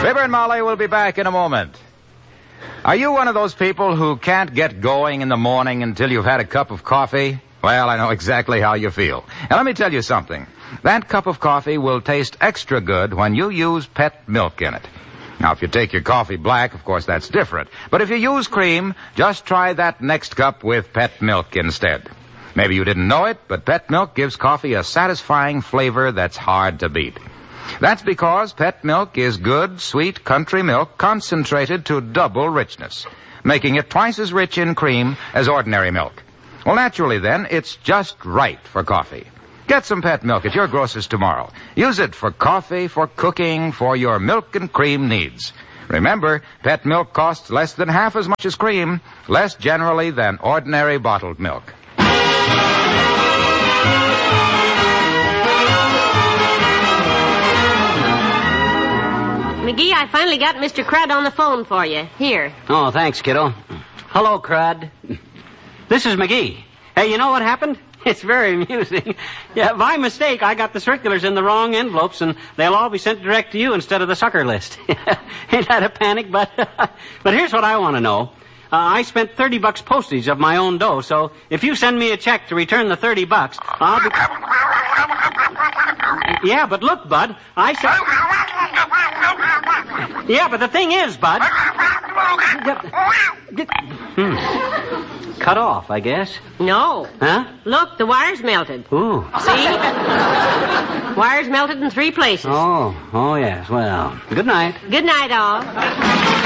Fibber and Molly will be back in a moment. Are you one of those people who can't get going in the morning until you've had a cup of coffee? Well, I know exactly how you feel. And let me tell you something. That cup of coffee will taste extra good when you use Pet milk in it. Now, if you take your coffee black, of course, that's different. But if you use cream, just try that next cup with Pet milk instead. Maybe you didn't know it, but Pet milk gives coffee a satisfying flavor that's hard to beat. That's because Pet milk is good, sweet country milk concentrated to double richness, making it twice as rich in cream as ordinary milk. Well, naturally, then, it's just right for coffee. Get some Pet milk at your grocer's tomorrow. Use it for coffee, for cooking, for your milk and cream needs. Remember, Pet milk costs less than half as much as cream, less generally than ordinary bottled milk. McGee, I finally got Mr. Crud on the phone for you. Here. Oh, thanks, kiddo. Hello, Crud. This is McGee. Hey, you know what happened? It's very amusing. Yeah, by mistake, I got the circulars in the wrong envelopes, and they'll all be sent direct to you instead of the sucker list. Ain't that a panic, bud? But here's what I want to know. I spent $30 postage of my own dough, so if you send me a check to return the $30, I'll be... Yeah, but look, Bud, I said... Yeah, but the thing is, Bud... Cut off, I guess. No. Huh? Look, the wire's melted. Ooh. See? Wire's melted in 3 places. Oh, yes. Well, good night. Good night, all.